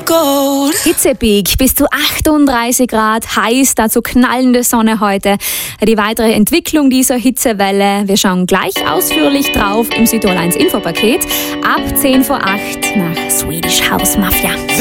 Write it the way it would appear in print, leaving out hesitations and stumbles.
Hitzepeak bis zu 38 Grad, heiß, dazu knallende Sonne heute. Die weitere Entwicklung dieser Hitzewelle, wir schauen gleich ausführlich drauf im Südtirol 1 Infopaket. Ab 10 vor 8 nach Swedish House Mafia.